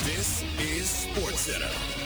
This is SportsCenter.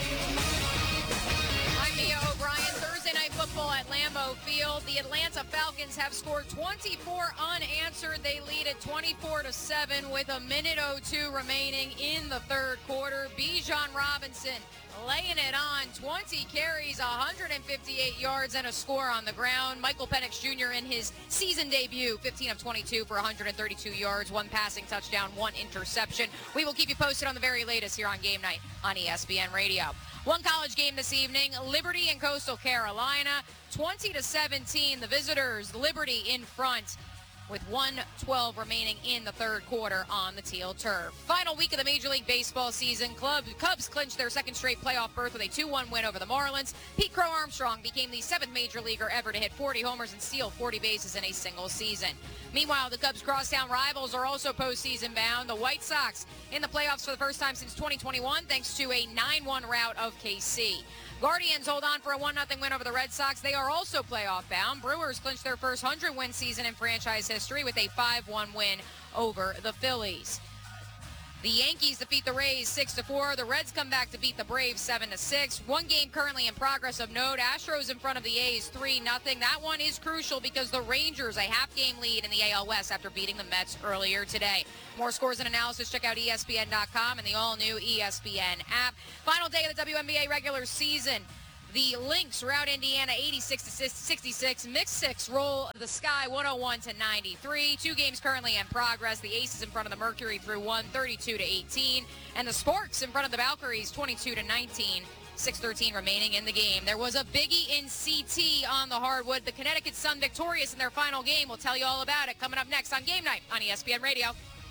I'm Mia O'Brien. Thursday Night Football at Lambeau Field. The Atlanta Falcons have scored 24 unanswered. They lead at 24-7 with a minute 02 remaining in the third quarter. Bijan Robinson laying it on. 20 carries, 158 yards, and a score on the ground. Michael Penix Jr. in his season debut, 15 of 22 for 132 yards, 1 passing touchdown, 1 interception. We will keep you posted on the very latest here on Game Night on ESPN Radio. One college game this evening, Liberty and Coastal Carolina, 20-17. The visitors, Liberty in front with 1:12 remaining in the third quarter on the teal turf. Final week of the Major League Baseball season. Cubs clinched their second straight playoff berth with a 2-1 win over the Marlins. Pete Crow Armstrong became the 7th Major Leaguer ever to hit 40 homers and steal 40 bases in a single season. Meanwhile, the Cubs' crosstown rivals are also postseason bound. The White Sox in the playoffs for the first time since 2021 thanks to a 9-1 rout of KC. Guardians hold on for a 1-0 win over the Red Sox. They are also playoff bound. Brewers clinched their first 100-win season in franchise history with a 5-1 win over the Phillies. The Yankees defeat the Rays 6-4. The Reds come back to beat the Braves 7-6. One game currently in progress of note. Astros in front of the A's 3-0. That one is crucial because the Rangers a half-game lead in the AL West after beating the Mets earlier today. More scores and analysis, check out ESPN.com and the all-new ESPN app. Final day of the WNBA regular season. The Lynx rout Indiana 86-66. Mixed 6 roll the Sky 101-93. 2 games currently in progress. The Aces in front of the Mercury through 1, 32-18. And the Sparks in front of the Valkyries 22-19. 6:13 remaining in the game. There was a biggie in CT on the hardwood. The Connecticut Sun victorious in their final game. We'll tell you all about it coming up next on Game Night on ESPN Radio.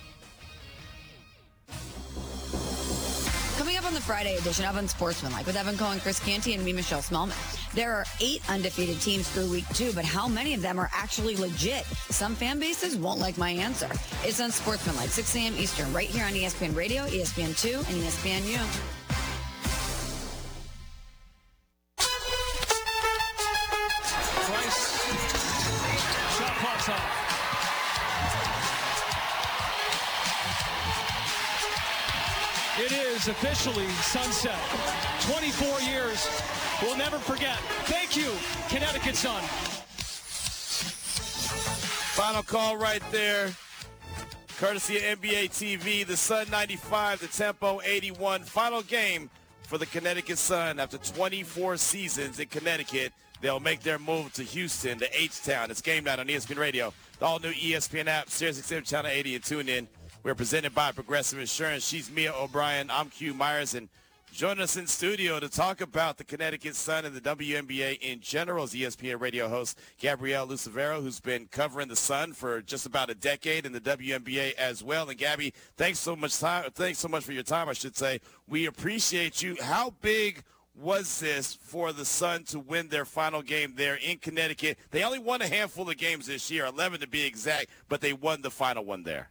Coming up on the Friday edition of Unsportsmanlike with Evan Cohen, Chris Canty, and me, Michelle Smallman. There are 8 undefeated teams through week 2, but how many of them are actually legit? Some fan bases won't like my answer. It's Unsportsmanlike, 6 a.m. Eastern, right here on ESPN Radio, ESPN2, and ESPNU. Twice. Shot clock's off. It is officially sunset. 24 years. We'll never forget. Thank you, Connecticut Sun. Final call right there. Courtesy of NBA TV, the Sun 95, the Tempo 81. Final game for the Connecticut Sun. After 24 seasons in Connecticut, they'll make their move to Houston, to H-Town. It's Game Night on ESPN Radio. The all-new ESPN app, SiriusXM Channel 80, and tune in. We're presented by Progressive Insurance. She's Mia O'Brien. I'm Q Myers. And joining us in studio to talk about the Connecticut Sun and the WNBA in general is ESPN radio host Gabrielle Lucevero, who's been covering the Sun for just about a decade in the WNBA as well. And Gabby, thanks so much for your time, I should say. We appreciate you. How big was this for the Sun to win their final game there in Connecticut? They only won a handful of games this year, 11 to be exact, but they won the final one there.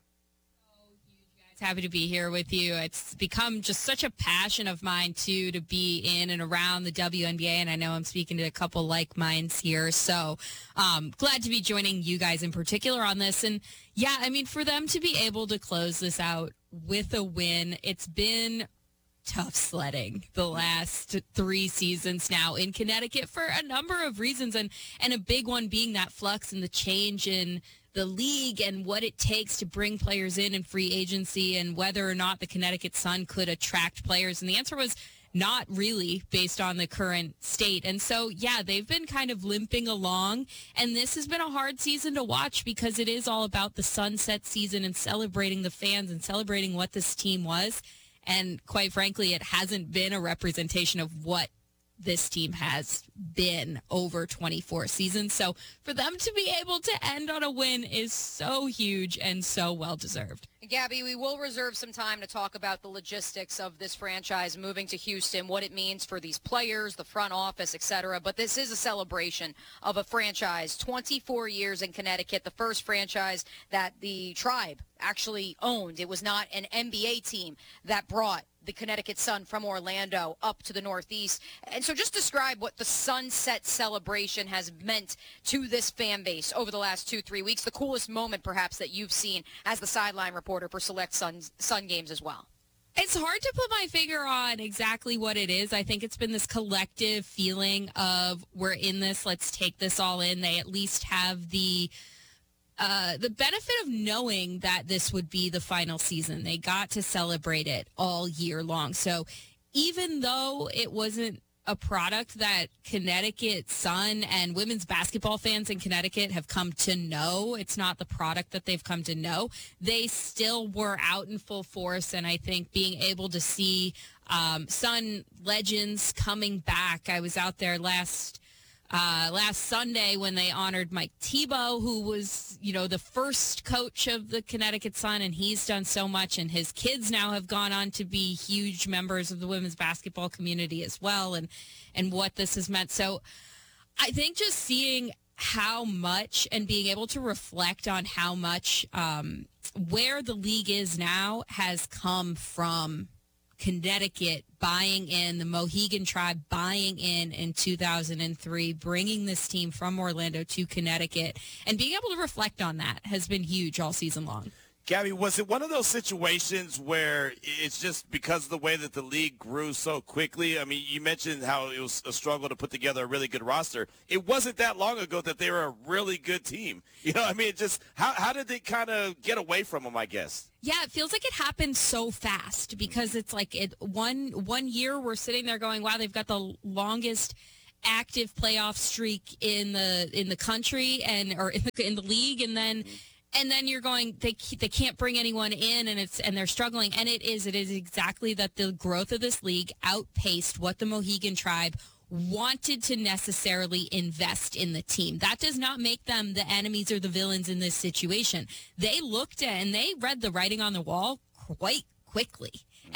Happy to be here with you. It's become just such a passion of mine, too, to be in and around the WNBA, and I know I'm speaking to a couple like minds here, so glad to be joining you guys in particular on this. And, yeah, I mean, for them to be able to close this out with a win, it's been tough sledding the last 3 seasons now in Connecticut for a number of reasons, and a big one being that flux and the change in the league and what it takes to bring players in free agency and whether or not the Connecticut Sun could attract players. And the answer was not really based on the current state. And so, yeah, they've been kind of limping along. And this has been a hard season to watch because it is all about the sunset season and celebrating the fans and celebrating what this team was. And quite frankly, it hasn't been a representation of what this team has been over 24 seasons. So for them to be able to end on a win is so huge and so well-deserved. Gabby, we will reserve some time to talk about the logistics of this franchise moving to Houston, what it means for these players, the front office, etc. But this is a celebration of a franchise, 24 years in Connecticut, the first franchise that the Tribe actually owned. It was not an NBA team that brought the Connecticut Sun from Orlando up to the Northeast. And so just describe what the Sunset celebration has meant to this fan base over the last 2-3 weeks, the coolest moment perhaps that you've seen as the sideline reporter for select Sun games as well. It's hard to put my finger on exactly what it is. I think it's been this collective feeling of we're in this, let's take this all in. They at least have the benefit of knowing that this would be the final season. They got to celebrate it all year long. So even though it wasn't a product that Connecticut Sun and women's basketball fans in Connecticut have come to know, it's not the product that they've come to know, they still were out in full force. And I think being able to see Sun legends coming back, I was out there last Sunday when they honored Mike Tebow, who was, the first coach of the Connecticut Sun, and he's done so much, and his kids now have gone on to be huge members of the women's basketball community as well, and what this has meant. So I think just seeing how much and being able to reflect on how much where the league is now has come from Connecticut buying in, the Mohegan Tribe buying in 2003, bringing this team from Orlando to Connecticut, and being able to reflect on that has been huge all season long. Gabby, was it one of those situations where it's just because of the way that the league grew so quickly? I mean, you mentioned how it was a struggle to put together a really good roster. It wasn't that long ago that they were a really good team. It just how did they kind of get away from them, I guess? Yeah, it feels like it happened so fast because it's like one year we're sitting there going, wow, they've got the longest active playoff streak in the country or in the league, and then you're going, they can't bring anyone in, and they're struggling. And it is exactly that the growth of this league outpaced what the Mohegan Tribe wanted to necessarily invest in the team. That does not make them the enemies or the villains in this situation. They looked at and they read the writing on the wall quite quickly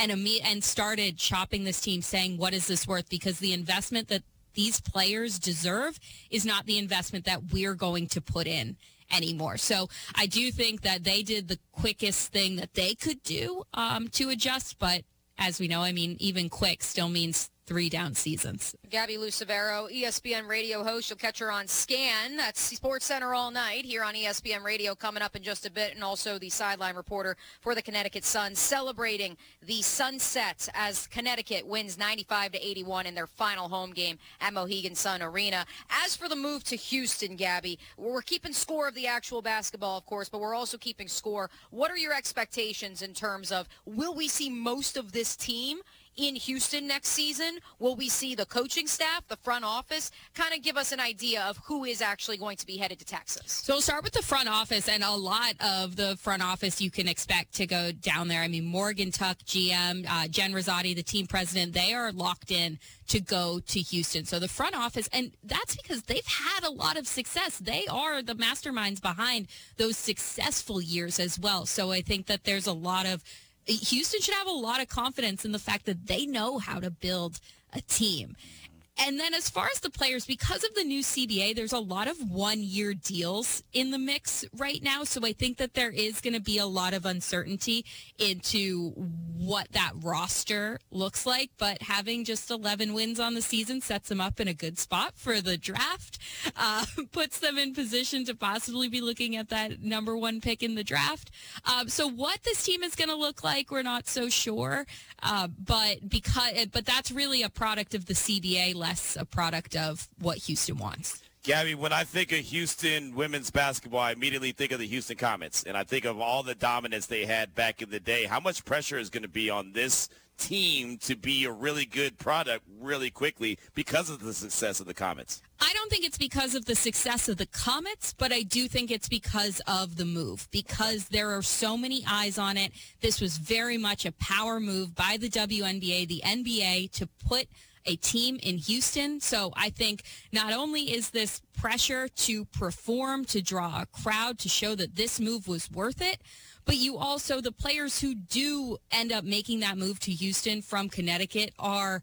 and started shopping this team, saying, what is this worth? Because the investment that these players deserve is not the investment that we're going to put in anymore. So I do think that they did the quickest thing that they could do to adjust. But as we know, even quick still means 3 down seasons. Gabby Lucevero, ESPN radio host. You'll catch her on Scan. That's SportsCenter all night here on ESPN Radio coming up in just a bit, and also the sideline reporter for the Connecticut Sun, celebrating the sunset as Connecticut wins 95-81 in their final home game at Mohegan Sun Arena. As for the move to Houston, Gabby, we're keeping score of the actual basketball, of course, but we're also keeping score. What are your expectations in terms of, will we see most of this team in Houston next season? Will we see the coaching staff, the front office? Kind of give us an idea of who is actually going to be headed to Texas. So we'll start with the front office, and a lot of the front office you can expect to go down there. Morgan Tuck, GM, Jen Rosati, the team president, they are locked in to go to Houston. So the front office, and that's because they've had a lot of success. They are the masterminds behind those successful years as well. So I think that there's Houston should have a lot of confidence in the fact that they know how to build a team. And then as far as the players, because of the new CBA, there's a lot of one-year deals in the mix right now. So I think that there is going to be a lot of uncertainty into what that roster looks like. But having just 11 wins on the season sets them up in a good spot for the draft, puts them in position to possibly be looking at that number 1 pick in the draft. So what this team is going to look like, we're not so sure. But that's really a product of the CBA, less a product of what Houston wants. Gabby, when I think of Houston women's basketball, I immediately think of the Houston Comets, and I think of all the dominance they had back in the day. How much pressure is going to be on this team to be a really good product really quickly because of the success of the Comets? I don't think it's because of the success of the Comets, but I do think it's because of the move, because there are so many eyes on it. This was very much a power move by the WNBA, the NBA, to put a team in Houston. So I think not only is this pressure to perform, to draw a crowd, to show that this move was worth it, but you also, the players who do end up making that move to Houston from Connecticut are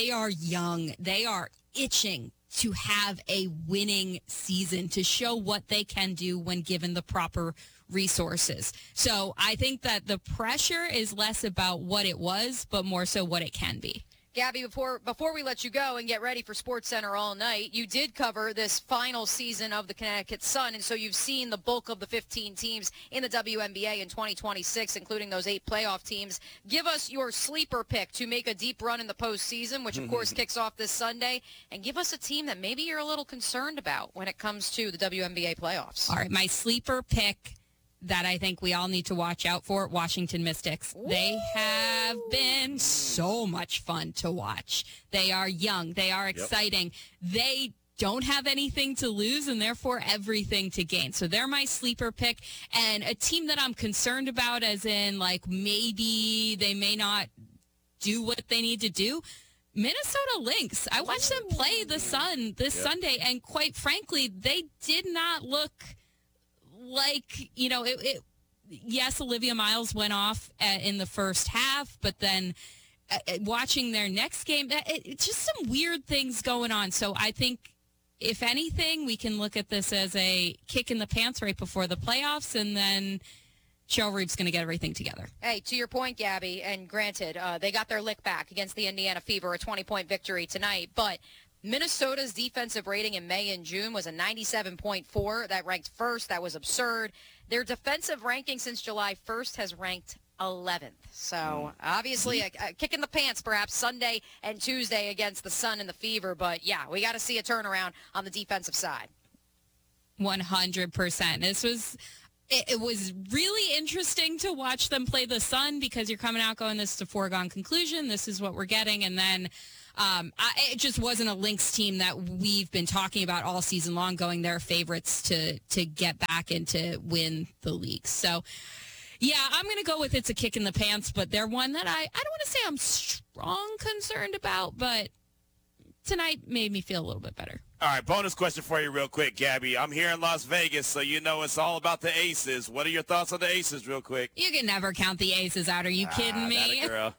young. They are itching to have a winning season, to show what they can do when given the proper resources. So I think that the pressure is less about what it was, but more so what it can be. Gabby, before we let you go and get ready for SportsCenter all night, you did cover this final season of the Connecticut Sun, and so you've seen the bulk of the 15 teams in the WNBA in 2026, including those 8 playoff teams. Give us your sleeper pick to make a deep run in the postseason, which, of course, kicks off this Sunday, and give us a team that maybe you're a little concerned about when it comes to the WNBA playoffs. All right, my sleeper pick that I think we all need to watch out for, Washington Mystics. Ooh. They have been so much fun to watch. They are young. They are exciting. Yep. They don't have anything to lose and therefore everything to gain. So they're my sleeper pick. And a team that I'm concerned about, as in, like, maybe they may not do what they need to do, Minnesota Lynx. I watched them play the Sun this Sunday, and quite frankly, they did not look like, yes, Olivia Miles went off in the first half, but then watching their next game, it's just some weird things going on. So I think, if anything, we can look at this as a kick in the pants right before the playoffs, and then Cheryl Reeve's going to get everything together. Hey, to your point, Gabby, and granted, they got their lick back against the Indiana Fever, a 20-point victory tonight, but Minnesota's defensive rating in May and June was a 97.4. That ranked first. That was absurd. Their defensive ranking since July 1st has ranked 11th. So obviously a kick in the pants perhaps Sunday and Tuesday against the Sun and the Fever. But, yeah, we got to see a turnaround on the defensive side. 100%. It was really interesting to watch them play the Sun, because you're coming out going, this is a foregone conclusion. This is what we're getting. And then it just wasn't a Lynx team that we've been talking about all season long, going their favorites to get back and to win the league. So, yeah, I'm going to go with it's a kick in the pants, but they're one that I don't want to say I'm strong concerned about, but tonight made me feel a little bit better. All right, bonus question for you real quick, Gabby. I'm here in Las Vegas, so you know it's all about the Aces. What are your thoughts on the Aces real quick? You can never count the Aces out. Are you kidding me? Girl.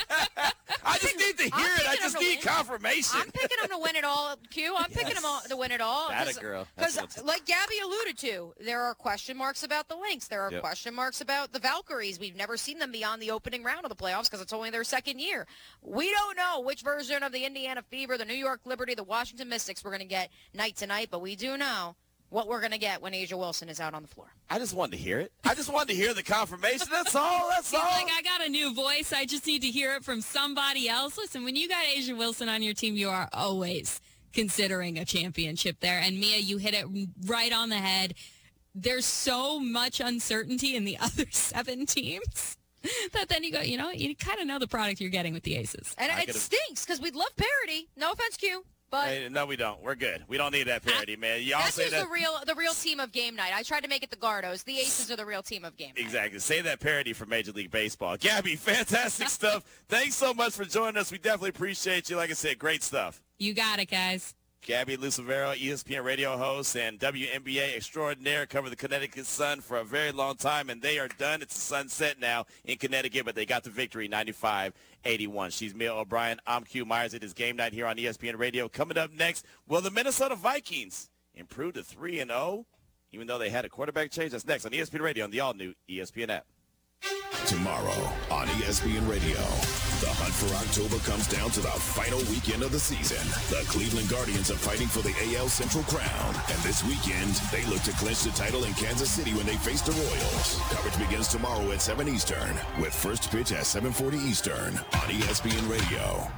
I just need to hear it. I just need confirmation. I'm picking them to win it all, Q. I'm picking them to win it all. That a girl. Because, like Gabby alluded to, there are question marks about the Lynx. There are question marks about the Valkyries. We've never seen them beyond the opening round of the playoffs because it's only their second year. We don't know which version of the Indiana Fever, the New York Liberty, the Washington Mystics we're going to get night to night, but we do know what we're going to get when Asia Wilson is out on the floor. I just wanted to hear it. I just wanted to hear the confirmation. That's all. That's all. Like, I got a new voice. I just need to hear it from somebody else. Listen, when you got Asia Wilson on your team, you are always considering a championship there. And Mia, you hit it right on the head. There's so much uncertainty in the other 7 teams that then you go, you kind of know the product you're getting with the Aces. And it stinks because we'd love parity. No offense, Q. But hey, no, we don't. We're good. We don't need that parity, man. Y'all say that the real team of game night. I tried to make it the Gardos. The Aces are the real team of game night. Exactly. Say that parity for Major League Baseball. Gabby, fantastic stuff. Thanks so much for joining us. We definitely appreciate you. Like I said, great stuff. You got it, guys. Gabby Lucevero, ESPN radio host and WNBA extraordinaire, covered the Connecticut Sun for a very long time, and they are done. It's a sunset now in Connecticut, but they got the victory, 95-81. She's Mia O'Brien. I'm Q Myers. It is game night here on ESPN Radio. Coming up next, will the Minnesota Vikings improve to 3-0, even though they had a quarterback change? That's next on ESPN Radio on the all-new ESPN app. Tomorrow on ESPN Radio, the hunt for October comes down to the final weekend of the season. The Cleveland Guardians are fighting for the AL Central crown, and this weekend, they look to clinch the title in Kansas City when they face the Royals. Coverage begins tomorrow at 7 Eastern, with first pitch at 7:40 Eastern on ESPN Radio.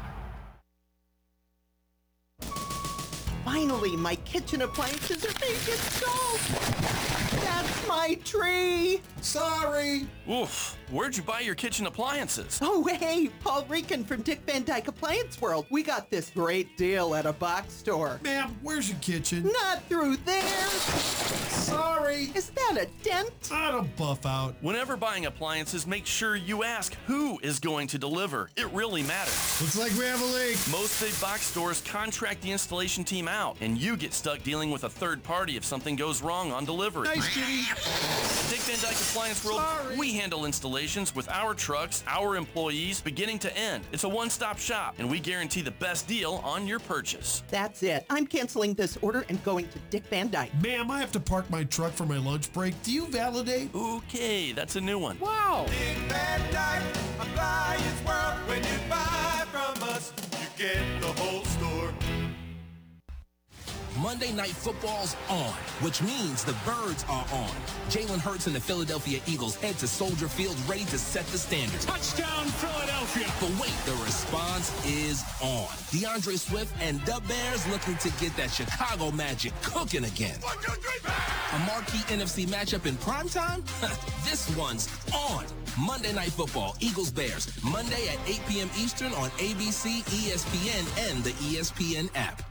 Finally, my kitchen appliances are being installed. That's my tree. Sorry. Oof. Where'd you buy your kitchen appliances? Oh, hey, Paul Rican from Dick Van Dyke Appliance World. We got this great deal at a box store. Ma'am, where's your kitchen? Not through there. Sorry. Is that a dent? I don't buff out. Whenever buying appliances, make sure you ask who is going to deliver. It really matters. Looks like we have a leak. Most big box stores contract the installation team out, and you get stuck dealing with a third party if something goes wrong on delivery. Nice, Kitty. Dick Van Dyke Appliance World, we handle installations with our trucks, our employees, beginning to end. It's a one-stop shop, and we guarantee the best deal on your purchase. That's it. I'm canceling this order and going to Dick Van Dyke. Ma'am, I have to park my truck for my lunch break. Do you validate? Okay, that's a new one. Wow. Dick Van Dyke Appliance World. When you buy from us, Monday Night Football's on, which means the Birds are on. Jalen Hurts and the Philadelphia Eagles head to Soldier Field ready to set the standard. Touchdown, Philadelphia. But wait, the response is on. DeAndre Swift and the Bears looking to get that Chicago magic cooking again. 1, 2, 3, A marquee NFC matchup in primetime? This one's on. Monday Night Football, Eagles-Bears, Monday at 8 p.m. Eastern on ABC, ESPN, and the ESPN app.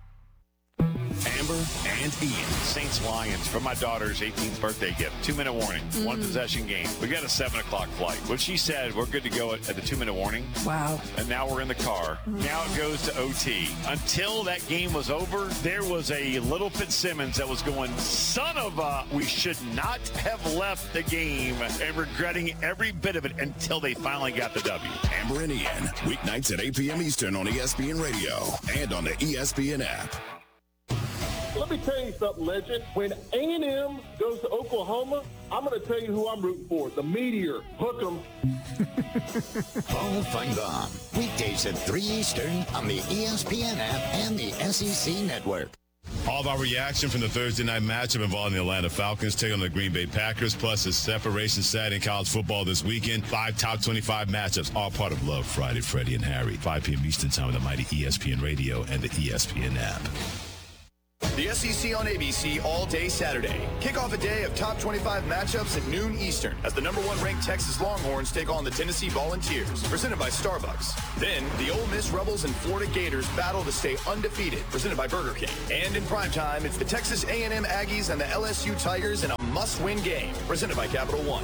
Amber and Ian. Saints Lions for my daughter's 18th birthday gift. 2-minute warning. One possession game. We got a 7 o'clock flight. When she said we're good to go at the 2-minute warning. Wow. And now we're in the car. Now it goes to OT. Until that game was over, there was a little Fitzsimmons that was going, son of a, we should not have left the game, and regretting every bit of it until they finally got the W. Amber and Ian. Weeknights at 8 p.m. Eastern on ESPN Radio and on the ESPN app. Let me tell you something, Legend. When A&M goes to Oklahoma, I'm going to tell you who I'm rooting for. The Meteor. Hook 'em. Paul Feinbaum. Weekdays at 3 Eastern on the ESPN app and the SEC Network. All of our reaction from the Thursday night matchup involving the Atlanta Falcons taking on the Green Bay Packers, plus the separation Saturday in college football this weekend. 5 top 25 matchups, all part of Love Friday, Freddie and Harry. 5 p.m. Eastern time on the mighty ESPN Radio and the ESPN app. The SEC on ABC all day Saturday. Kick off a day of top 25 matchups at noon Eastern as the number 1 ranked Texas Longhorns take on the Tennessee Volunteers, presented by Starbucks. Then the Ole Miss Rebels and Florida Gators battle to stay undefeated, presented by Burger King. And in primetime, it's the Texas A&M Aggies and the LSU Tigers in a must-win game, presented by Capital One.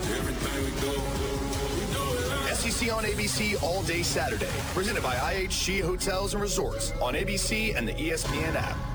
SEC on ABC all day Saturday, presented by IHG Hotels and Resorts on ABC and the ESPN app.